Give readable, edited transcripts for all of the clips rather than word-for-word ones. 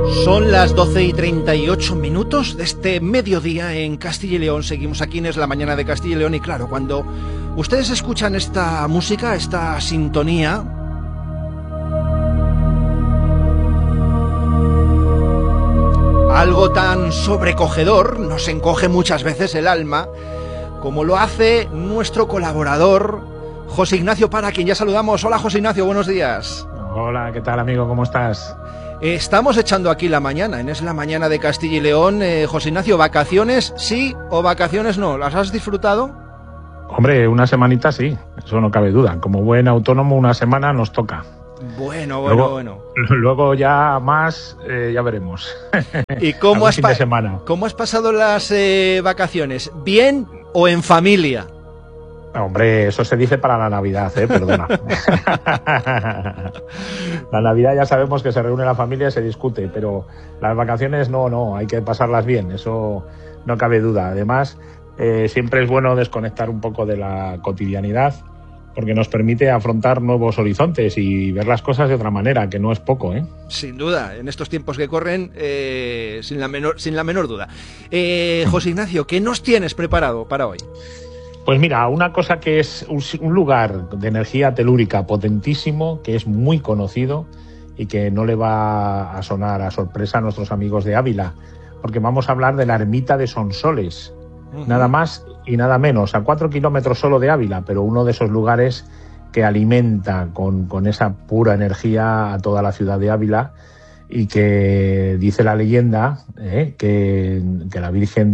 Son las 12:38 de este mediodía en Castilla y León. Seguimos aquí en Es la Mañana de Castilla y León. Y claro, cuando ustedes escuchan esta música, esta sintonía, algo tan sobrecogedor nos encoge muchas veces el alma, como lo hace nuestro colaborador José Ignacio Parra, a quien ya saludamos. Hola, José Ignacio, buenos días. Hola, ¿qué tal, amigo? ¿Cómo estás? Estamos echando aquí la mañana, en Es la Mañana de Castilla y León. José Ignacio, ¿vacaciones sí o vacaciones no? ¿Las has disfrutado? Hombre, una semanita sí, eso no cabe duda. Como buen autónomo, una semana nos toca. Bueno. Luego ya más, ya veremos. ¿Y cómo has pasado las vacaciones? ¿Bien o en familia? Hombre, eso se dice para la Navidad, perdona. La Navidad ya sabemos que se reúne la familia y se discute, pero las vacaciones no, hay que pasarlas bien, eso no cabe duda. Además, siempre es bueno desconectar un poco de la cotidianidad, porque nos permite afrontar nuevos horizontes y ver las cosas de otra manera, que no es poco, ¿eh? Sin duda, en estos tiempos que corren, sin la menor duda. José Ignacio, ¿qué nos tienes preparado para hoy? Pues mira, una cosa que es un lugar de energía telúrica potentísimo, que es muy conocido y que no le va a sonar a sorpresa a nuestros amigos de Ávila, porque vamos a hablar de la ermita de Sonsoles, nada más y nada menos, a 4 kilómetros solo de Ávila, pero uno de esos lugares que alimenta con esa pura energía a toda la ciudad de Ávila, y que dice la leyenda que la Virgen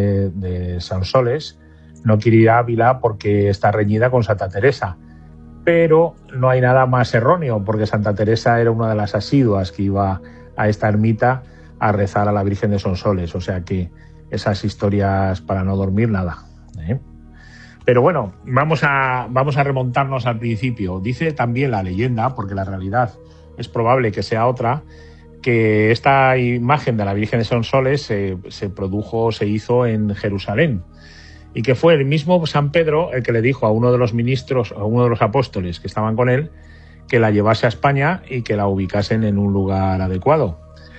de Sonsoles no quiere ir a Ávila porque está reñida con Santa Teresa. Pero no hay nada más erróneo, porque Santa Teresa era una de las asiduas que iba a esta ermita a rezar a la Virgen de Sonsoles. O sea que esas historias para no dormir, nada. Pero bueno, vamos a remontarnos al principio. Dice también la leyenda, porque la realidad es probable que sea otra, que esta imagen de la Virgen de Sonsoles se hizo en Jerusalén. Y que fue el mismo San Pedro el que le dijo a uno de los ministros, a uno de los apóstoles que estaban con él, que la llevase a España y que la ubicasen en un lugar adecuado.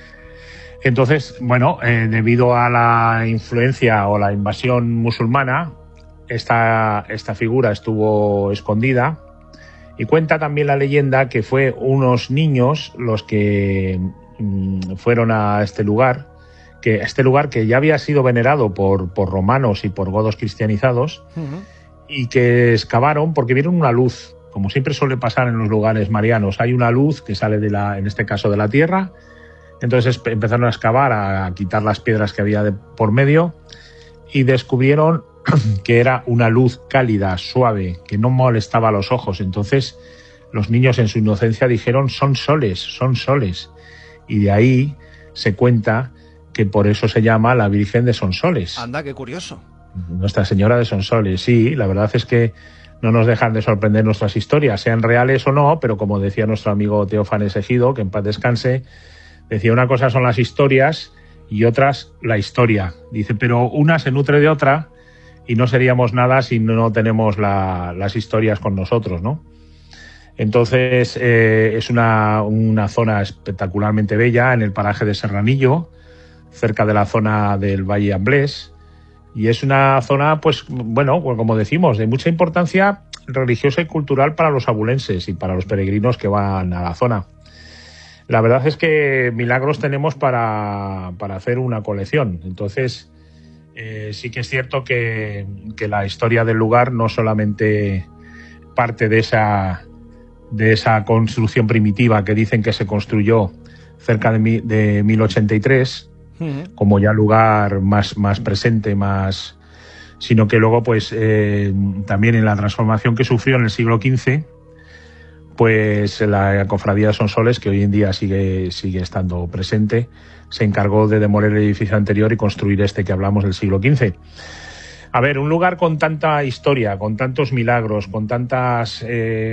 Entonces, bueno, debido a la influencia o la invasión musulmana, esta figura estuvo escondida, y cuenta también la leyenda que fue unos niños los que fueron a este lugar, que ya había sido venerado por romanos y por godos cristianizados, y que excavaron porque vieron una luz, como siempre suele pasar en los lugares marianos. Hay una luz que sale en este caso de la tierra. Entonces empezaron a excavar, a quitar las piedras que había por medio, y descubrieron que era una luz cálida, suave, que no molestaba a los ojos. Entonces los niños en su inocencia dijeron: son soles. Y de ahí se cuenta que por eso se llama la Virgen de Sonsoles. Anda, qué curioso. Nuestra Señora de Sonsoles, sí, la verdad es que no nos dejan de sorprender nuestras historias, sean reales o no, pero como decía nuestro amigo Teófanes Ejido, que en paz descanse, decía: una cosa son las historias y otras la historia. Dice, pero una se nutre de otra y no seríamos nada si no tenemos las historias con nosotros, ¿no? Entonces es una zona espectacularmente bella en el paraje de Serranillo, cerca de la zona del Valle Amblés, y es una zona, pues bueno, como decimos, de mucha importancia religiosa y cultural para los abulenses y para los peregrinos que van a la zona. La verdad es que milagros tenemos para hacer una colección. Entonces sí que es cierto que la historia del lugar no solamente parte de esa construcción primitiva que dicen que se construyó cerca de 1083, como ya lugar más presente, sino que luego pues también en la transformación que sufrió en el siglo XV, pues la cofradía de Sonsoles, que hoy en día sigue estando presente, se encargó de demoler el edificio anterior y construir este que hablamos del siglo XV. A ver, un lugar con tanta historia, con tantos milagros, con tantas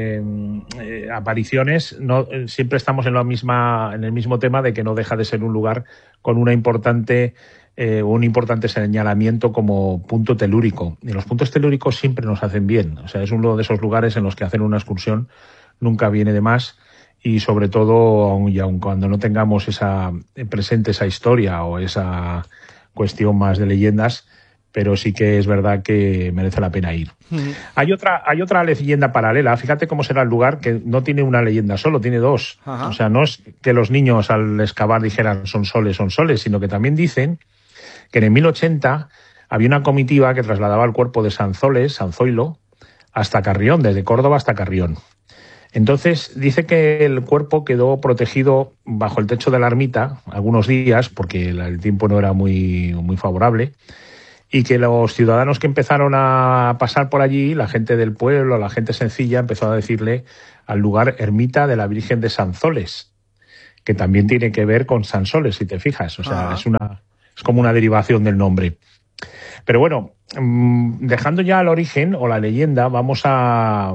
apariciones, siempre estamos en el mismo tema de que no deja de ser un lugar con un importante señalamiento como punto telúrico. Y los puntos telúricos siempre nos hacen bien. O sea, es uno de esos lugares en los que hacer una excursión nunca viene de más, y sobre todo, aun cuando no tengamos presente esa historia o esa cuestión más de leyendas, pero sí que es verdad que merece la pena ir. Hay otra leyenda paralela, fíjate cómo será el lugar, que no tiene una leyenda solo, tiene dos. Ajá. O sea, no es que los niños al excavar dijeran son soles, sino que también dicen que en el 1080 había una comitiva que trasladaba el cuerpo de Sanzoilo, hasta Carrión, desde Córdoba hasta Carrión. Entonces, dice que el cuerpo quedó protegido bajo el techo de la ermita algunos días, porque el tiempo no era muy favorable, y que los ciudadanos que empezaron a pasar por allí, la gente del pueblo, la gente sencilla, empezó a decirle al lugar ermita de la Virgen de Sanzoles, que también tiene que ver con Sansoles, si te fijas. O sea, es como una derivación del nombre. Pero bueno, dejando ya el origen o la leyenda, vamos a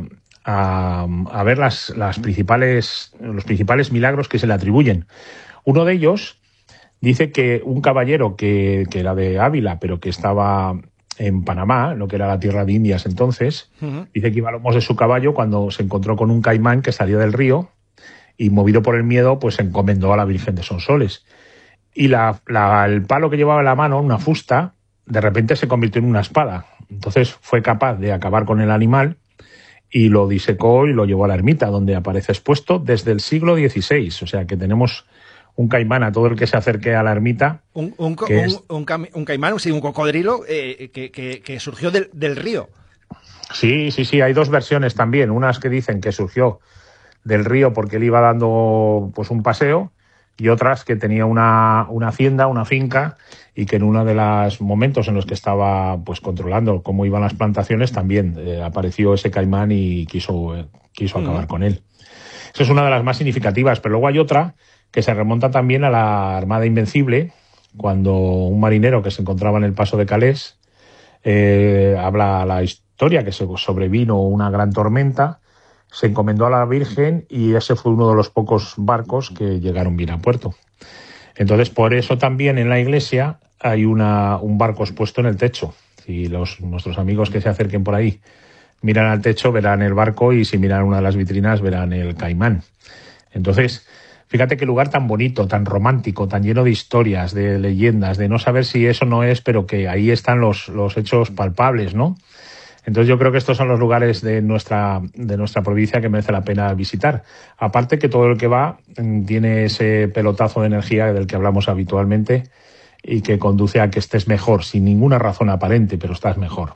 ver los principales milagros que se le atribuyen. Uno de ellos dice que un caballero que era de Ávila, pero que estaba en Panamá, lo que era la tierra de Indias entonces, dice que iba a lomos de su caballo cuando se encontró con un caimán que salió del río y, movido por el miedo, pues se encomendó a la Virgen de Sonsoles. Y el palo que llevaba en la mano, una fusta, de repente se convirtió en una espada. Entonces fue capaz de acabar con el animal y lo disecó y lo llevó a la ermita, donde aparece expuesto desde el siglo XVI. O sea que tenemos un caimán a todo el que se acerque a la ermita. Un caimán, sí, un cocodrilo que surgió del río. Sí, hay dos versiones también. Unas que dicen que surgió del río porque él iba dando pues un paseo, y otras que tenía una hacienda, una finca, y que en uno de los momentos en los que estaba pues controlando cómo iban las plantaciones también apareció ese caimán y quiso acabar con él. Esa es una de las más significativas, pero luego hay otra que se remonta también a la Armada Invencible, cuando un marinero que se encontraba en el paso de Calais habla la historia que se sobrevino una gran tormenta, se encomendó a la Virgen y ese fue uno de los pocos barcos que llegaron bien a puerto. Entonces, por eso también en la iglesia hay un barco expuesto en el techo. Si nuestros amigos que se acerquen por ahí miran al techo, verán el barco, y si miran una de las vitrinas, verán el caimán. Entonces, fíjate qué lugar tan bonito, tan romántico, tan lleno de historias, de leyendas, de no saber si eso no es, pero que ahí están los hechos palpables, ¿no? Entonces yo creo que estos son los lugares de nuestra provincia que merece la pena visitar. Aparte que todo el que va tiene ese pelotazo de energía del que hablamos habitualmente y que conduce a que estés mejor, sin ninguna razón aparente, pero estás mejor.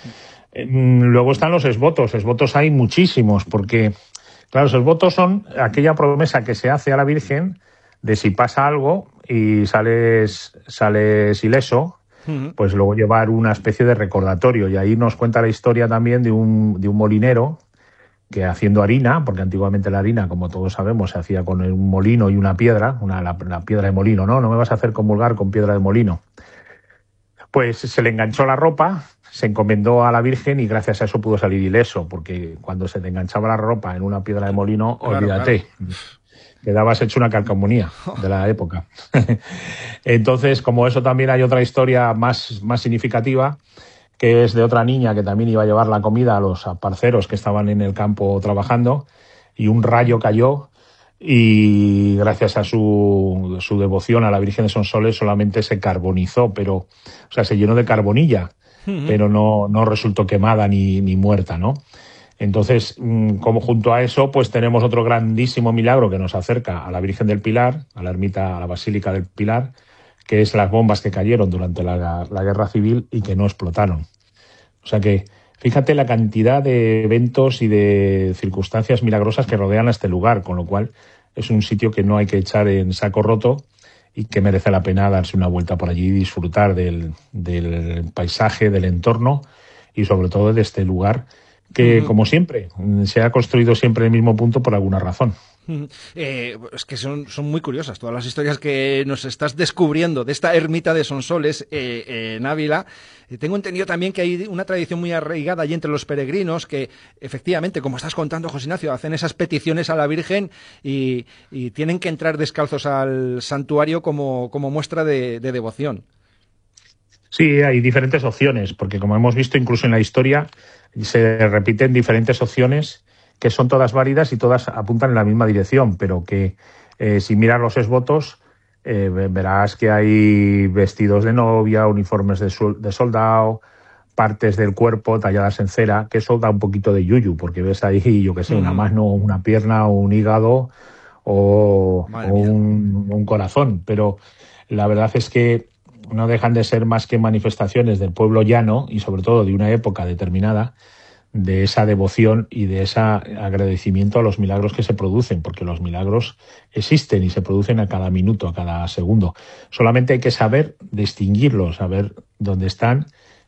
Luego están los esvotos. Esvotos hay muchísimos, porque, claro, los esvotos son aquella promesa que se hace a la Virgen de si pasa algo y sales ileso, pues luego llevar una especie de recordatorio. Y ahí nos cuenta la historia también de un molinero que, haciendo harina, porque antiguamente la harina, como todos sabemos, se hacía con un molino y una piedra, la piedra de molino, no me vas a hacer comulgar con piedra de molino. Pues se le enganchó la ropa, se encomendó a la Virgen y gracias a eso pudo salir ileso, porque cuando se te enganchaba la ropa en una piedra de molino, olvídate. Claro. Quedabas hecho una calcamonía de la época. Entonces, como eso, también hay otra historia más significativa, que es de otra niña que también iba a llevar la comida a los parceros que estaban en el campo trabajando, y un rayo cayó y gracias a su devoción a la Virgen de Sonsoles solamente se carbonizó, se llenó de carbonilla, pero no resultó quemada ni muerta, ¿no? Entonces, como junto a eso, pues tenemos otro grandísimo milagro que nos acerca a la Virgen del Pilar, a la ermita, a la Basílica del Pilar, que es las bombas que cayeron durante la Guerra Civil y que no explotaron. O sea que, fíjate la cantidad de eventos y de circunstancias milagrosas que rodean a este lugar, con lo cual es un sitio que no hay que echar en saco roto y que merece la pena darse una vuelta por allí y disfrutar del paisaje, del entorno y sobre todo de este lugar que, como siempre, se ha construido siempre en el mismo punto por alguna razón. Es que son muy curiosas todas las historias que nos estás descubriendo de esta ermita de Sonsoles en Ávila. Tengo entendido también que hay una tradición muy arraigada allí entre los peregrinos que, efectivamente, como estás contando, José Ignacio, hacen esas peticiones a la Virgen y tienen que entrar descalzos al santuario como muestra de devoción. Sí, hay diferentes opciones, porque como hemos visto incluso en la historia, se repiten diferentes opciones que son todas válidas y todas apuntan en la misma dirección, pero que si miras los exvotos verás que hay vestidos de novia, uniformes de soldado, partes del cuerpo talladas en cera, que eso da un poquito de yuyu, porque ves ahí, yo qué sé, una mano, una pierna, o un hígado o un corazón. Pero la verdad es que no dejan de ser más que manifestaciones del pueblo llano y sobre todo de una época determinada, de esa devoción y de ese agradecimiento a los milagros que se producen, porque los milagros existen y se producen a cada minuto, a cada segundo. Solamente hay que saber distinguirlos, saber dónde están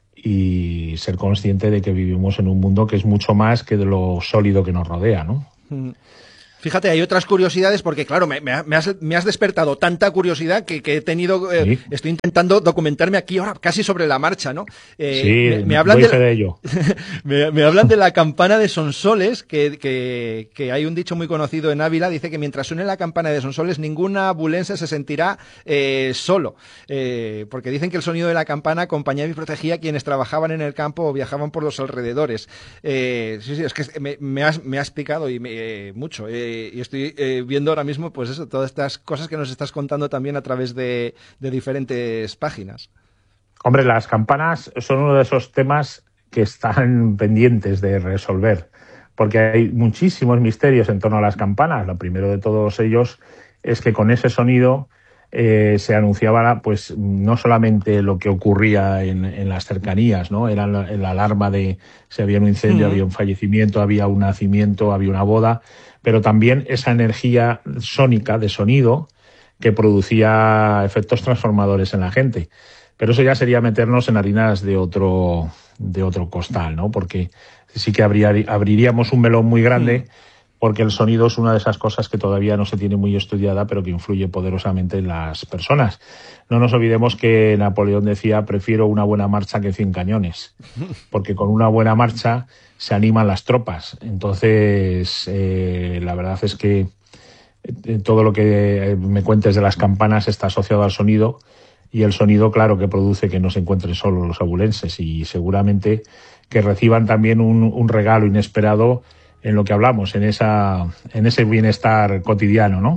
y ser consciente de que vivimos en un mundo que es mucho más que de lo sólido que nos rodea, ¿no? Fíjate, hay otras curiosidades porque, claro, me has despertado tanta curiosidad que he tenido... Sí. Estoy intentando documentarme aquí ahora casi sobre la marcha, ¿no? Sí, me hablan de ello. me hablan de la campana de Sonsoles, que hay un dicho muy conocido en Ávila, dice que mientras suene la campana de Sonsoles ninguna abulense se sentirá solo, porque dicen que el sonido de la campana acompañaba y protegía a quienes trabajaban en el campo o viajaban por los alrededores. Sí, es que me has picado y mucho. Y estoy viendo ahora mismo, pues eso, todas estas cosas que nos estás contando también a través de diferentes páginas. Hombre, las campanas son uno de esos temas que están pendientes de resolver, porque hay muchísimos misterios en torno a las campanas. Lo primero de todos ellos es que con ese sonido se anunciaba, pues, no solamente lo que ocurría en las cercanías, ¿no? Era la alarma de si había un incendio, había un fallecimiento, había un nacimiento, había una boda, pero también esa energía sónica de sonido que producía efectos transformadores en la gente. Pero eso ya sería meternos en harinas de otro costal, ¿no? Porque sí que abriríamos un melón muy grande, porque el sonido es una de esas cosas que todavía no se tiene muy estudiada, pero que influye poderosamente en las personas. No nos olvidemos que Napoleón decía: prefiero una buena marcha que 100 cañones, porque con una buena marcha se animan las tropas. Entonces, la verdad es que todo lo que me cuentes de las campanas está asociado al sonido, y el sonido, claro, que produce que no se encuentren solos los abulenses, y seguramente que reciban también un regalo inesperado en lo que hablamos, en ese bienestar cotidiano, ¿no?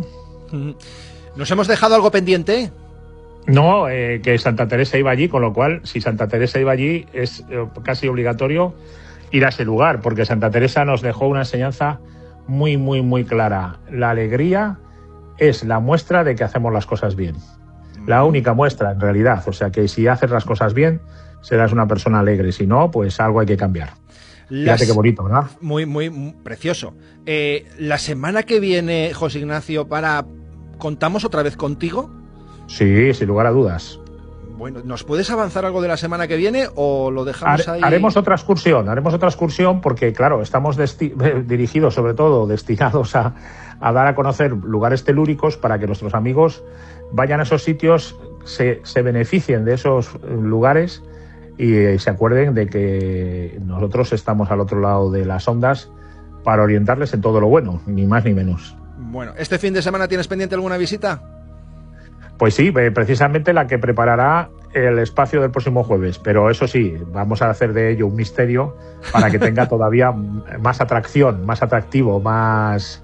¿Nos hemos dejado algo pendiente? No, que Santa Teresa iba allí, con lo cual, si Santa Teresa iba allí, es casi obligatorio ir a ese lugar, porque Santa Teresa nos dejó una enseñanza muy, muy, muy clara. La alegría es la muestra de que hacemos las cosas bien. La única muestra, en realidad. O sea, que si haces las cosas bien, serás una persona alegre. Si no, pues algo hay que cambiar. Fíjate qué bonito, ¿verdad? Muy, muy precioso. La semana que viene, José Ignacio, ¿contamos otra vez contigo? Sí, sin lugar a dudas. Bueno, ¿nos puedes avanzar algo de la semana que viene o lo dejamos ahí? Haremos otra excursión porque, claro, estamos dirigidos, sobre todo, destinados a dar a conocer lugares telúricos para que nuestros amigos vayan a esos sitios, se beneficien de esos lugares y se acuerden de que nosotros estamos al otro lado de las ondas para orientarles en todo lo bueno, ni más ni menos. Bueno, ¿este fin de semana tienes pendiente alguna visita? Pues sí, precisamente la que preparará el espacio del próximo jueves, pero eso sí, vamos a hacer de ello un misterio para que tenga todavía más atracción, más atractivo, más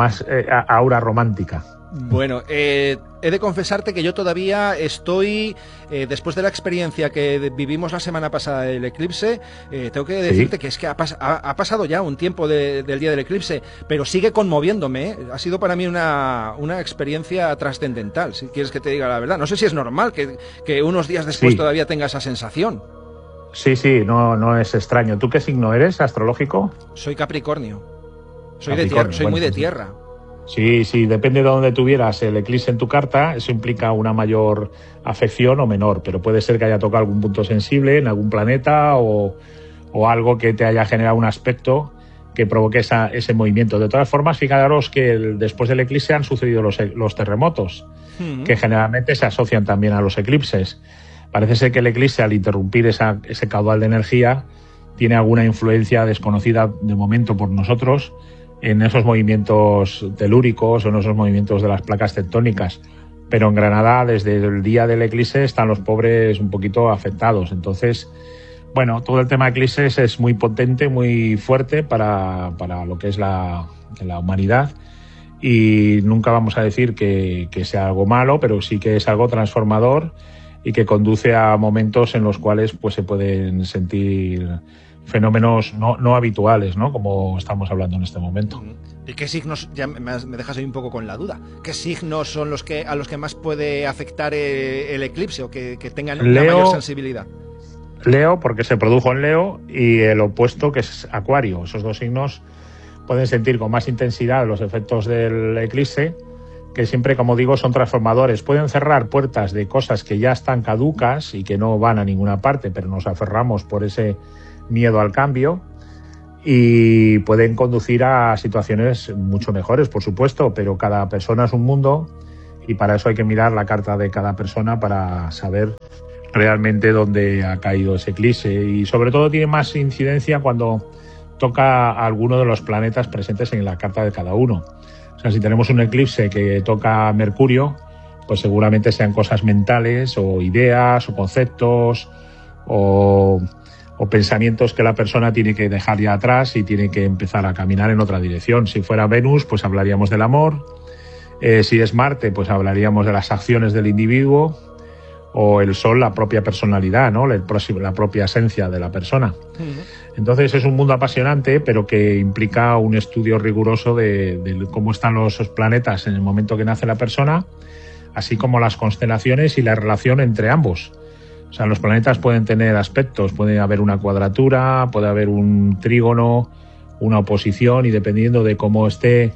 aura romántica. Bueno, he de confesarte que yo todavía estoy, después de la experiencia que vivimos la semana pasada del eclipse, tengo que decirte que es que ha pasado ya un tiempo del día del eclipse, pero sigue conmoviéndome, ¿eh? Ha sido para mí una experiencia trascendental, si quieres que te diga la verdad. No sé si es normal que unos días después todavía tenga esa sensación. Sí, no es extraño. ¿Tú qué signo eres, astrológico? Soy Capricornio. Soy muy de tierra. Sí, depende de dónde tuvieras el eclipse en tu carta, eso implica una mayor afección o menor, pero puede ser que haya tocado algún punto sensible en algún planeta o algo que te haya generado un aspecto que provoque ese movimiento. De todas formas, fijaros que después del eclipse han sucedido los terremotos, que generalmente se asocian también a los eclipses. Parece ser que el eclipse, al interrumpir ese caudal de energía, tiene alguna influencia desconocida de momento por nosotros en esos movimientos telúricos o en esos movimientos de las placas tectónicas. Pero en Granada, desde el día del eclipse, están los pobres un poquito afectados. Entonces, Bueno, todo el tema de eclipses es muy potente, muy fuerte para lo que es la humanidad, y nunca vamos a decir que sea algo malo, pero sí que es algo transformador y que conduce a momentos en los cuales pues se pueden sentir fenómenos no habituales, ¿no? Como estamos hablando en este momento. ¿Y qué signos, ya me dejas ahí un poco con la duda, qué signos son a los que más puede afectar el eclipse o que tengan una mayor sensibilidad? Leo, porque se produjo en Leo, y el opuesto, que es Acuario. Esos dos signos pueden sentir con más intensidad los efectos del eclipse, que siempre, como digo, son transformadores. Pueden cerrar puertas de cosas que ya están caducas y que no van a ninguna parte, pero nos aferramos por ese miedo al cambio, y pueden conducir a situaciones mucho mejores, por supuesto, pero cada persona es un mundo, y para eso hay que mirar la carta de cada persona para saber realmente dónde ha caído ese eclipse, y sobre todo tiene más incidencia cuando toca a alguno de los planetas presentes en la carta de cada uno. O sea, si tenemos un eclipse que toca a Mercurio, pues seguramente sean cosas mentales o ideas o conceptos o pensamientos que la persona tiene que dejar ya atrás y tiene que empezar a caminar en otra dirección. Si fuera Venus, pues hablaríamos del amor. Si es Marte, pues hablaríamos de las acciones del individuo. O el Sol, la propia personalidad, ¿no? La propia esencia de la persona. Entonces es un mundo apasionante, pero que implica un estudio riguroso de cómo están los planetas en el momento que nace la persona, así como las constelaciones y la relación entre ambos. O sea, los planetas pueden tener aspectos, puede haber una cuadratura, puede haber un trígono, una oposición, y dependiendo de cómo esté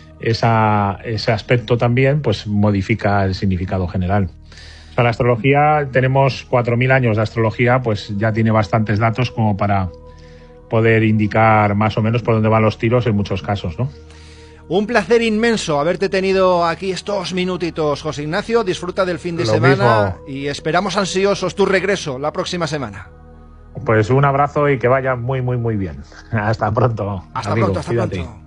ese aspecto también, pues modifica el significado general. O sea, la astrología, tenemos 4.000 años de astrología, pues ya tiene bastantes datos como para poder indicar más o menos por dónde van los tiros en muchos casos, ¿no? Un placer inmenso haberte tenido aquí estos minutitos, José Ignacio. Disfruta del fin de semana y esperamos ansiosos tu regreso la próxima semana. Pues un abrazo y que vaya muy, muy, muy bien. Hasta pronto. Hasta pronto, hasta pronto.